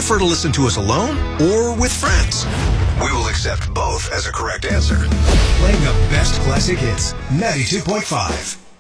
prefer to listen to us alone or with friends? We will accept both as a correct answer. Playing the best classic hits, 92.5.